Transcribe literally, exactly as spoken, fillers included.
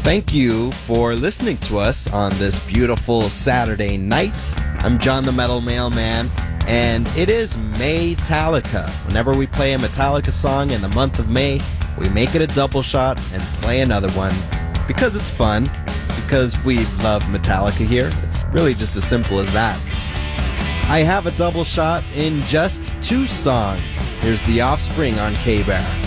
Thank you for listening to us on this beautiful Saturday night. I'm John the Metal Mailman, and it is Maytallica. Whenever we play a Metallica song in the month of May, we make it a double shot and play another one because it's fun, because we love Metallica here. It's really just as simple as that. I have a double shot in just two songs. Here's The Offspring on K-Bar.